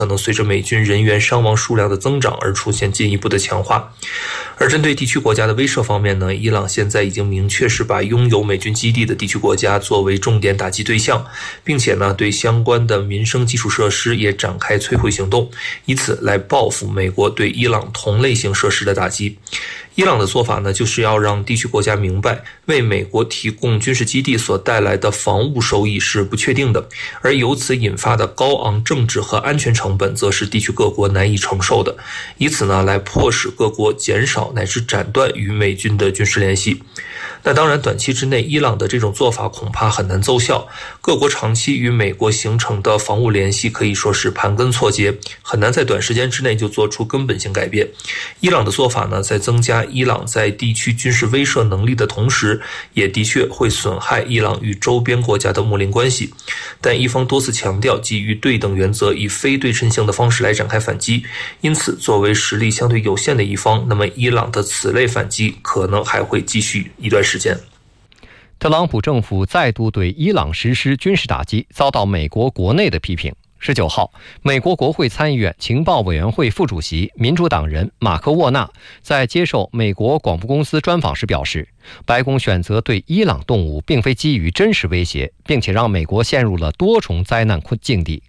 可能随着美军人员伤亡数量的增长而出现进一步的强化。而针对地区国家的威慑方面呢，伊朗现在已经明确是把拥有美军基地的地区国家作为重点打击对象，并且呢对相关的民生基础设施也展开摧毁行动，以此来报复美国对伊朗同类型设施的打击。伊朗的做法呢，就是要让地区国家明白，为美国提供军事基地所带来的防务收益是不确定的，而由此引发的高昂政治和安全成本，则是地区各国难以承受的，以此呢来迫使各国减少乃至斩断与美军的军事联系。那当然，短期之内，伊朗的这种做法恐怕很难奏效。各国长期与美国形成的防务联系可以说是盘根错节，很难在短时间之内就做出根本性改变。伊朗的做法呢，在增加伊朗在地区军事威慑能力的同时，也的确会损害伊朗与周边国家的睦邻关系。但伊方多次强调基于对等原则，以非对称性的方式来展开反击，因此作为实力相对有限的一方，那么伊朗的此类反击可能还会继续一段时间。 特朗普政府再度对伊朗实施军事打击，遭到美国国内的批评。19号，美国国会参议院情报委员会副主席民主党人马克沃纳在接受美国广播公司专访时表示，白宫选择对伊朗动武并非基于真实威胁，并且让美国陷入了多重灾难境地。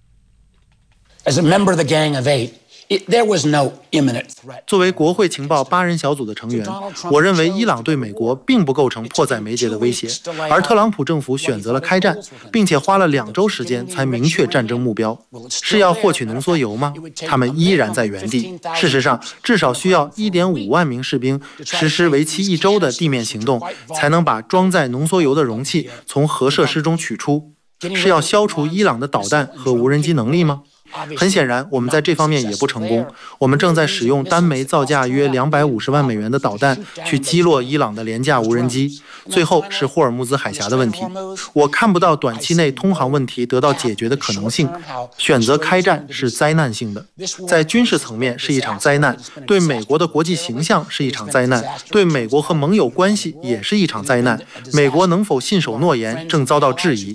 As a member of the Gang of Eight, there was no imminent threat. 作为国会情报8人小组的成员，我认为伊朗对美国并不构成迫在眉睫的威胁，而特朗普政府选择了开战，并且花了2周时间才明确战争目标。是要获取浓缩铀吗？他们依然在原地。事实上，至少需要 1.5万名士兵实施为期1周的地面行动，才能把装载浓缩铀的容器从核设施中取出。是要消除伊朗的导弹和无人机能力吗？很显然，我们在这方面也不成功。我们正在使用单枚造价约250万美元的导弹去击落伊朗的廉价无人机。最后是霍尔木兹海峡的问题，我看不到短期内通航问题得到解决的可能性。选择开战是灾难性的，在军事层面是一场灾难，对美国的国际形象是一场灾难，对美国和盟友关系也是一场灾难。美国能否信守诺言正遭到质疑。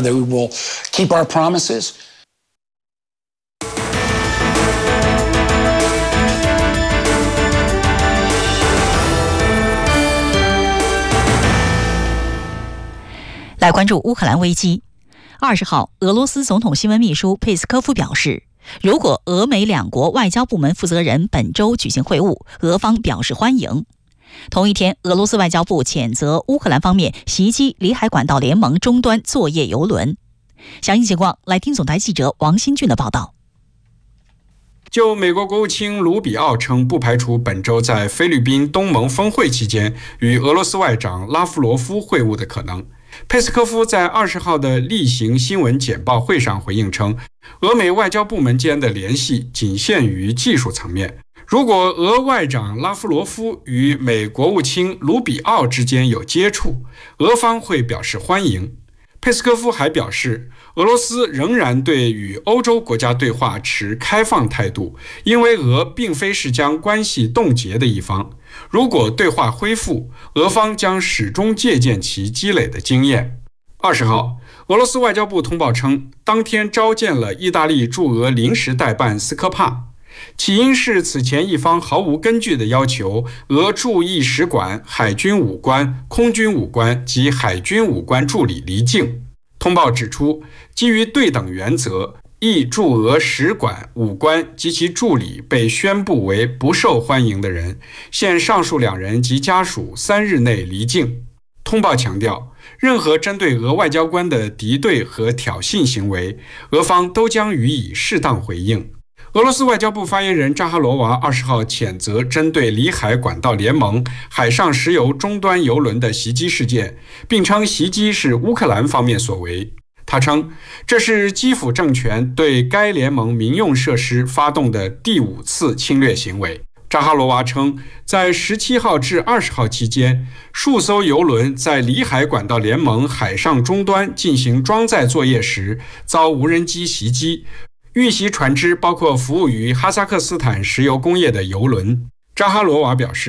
来关注乌克兰危机。20号，俄罗斯总统新闻秘书佩斯科夫表示，如果俄美两国外交部门负责人本周举行会晤，俄方表示欢迎。同一天，俄罗斯外交部谴责乌克兰方面袭击里海管道联盟终端作业邮轮。详细情况，来听总台记者王新俊的报道。 就美国国务卿卢比奥称，不排除本周在菲律宾东盟峰会期间与俄罗斯外长拉夫罗夫会晤的可能。佩斯科夫在20号的例行新闻简报会上回应称，俄美外交部门间的联系仅限于技术层面。如果俄外长拉夫罗夫与美国务卿卢比奥之间有接触，俄方会表示欢迎。佩斯科夫还表示，俄罗斯仍然对与欧洲国家对话持开放态度，因为俄并非是将关系冻结的一方。如果对话恢复，俄方将始终借鉴其积累的经验。20号，俄罗斯外交部通报称，当天召见了意大利驻俄临时代办斯科帕，起因是此前一方毫无根据的要求俄驻意使馆、海军武官、空军武官及海军武官助理离境。通报指出，基于对等原则，意驻俄使馆、武官及其助理被宣布为不受欢迎的人，现上述2人及家属3日内离境。通报强调，任何针对俄外交官的敌对和挑衅行为，俄方都将予以适当回应。俄罗斯外交部发言人扎哈罗娃20号谴责针对里海管道联盟海上石油终端油轮的袭击事件，并称袭击是乌克兰方面所为。他称，这是基辅政权对该联盟民用设施发动的第5次侵略行为。扎哈罗娃称，在17号至20号期间，数艘油轮在里海管道联盟海上终端进行装载作业时遭无人机袭击，遇袭船只包括服务于哈萨克斯坦石油工业的油轮。扎哈罗娃表示，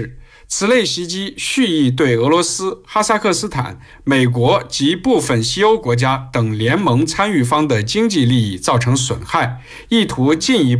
此类袭击蓄意对俄罗斯、哈萨克斯坦、美国及部分西欧国家等联盟参与方的经济利益造成损害，意图进一步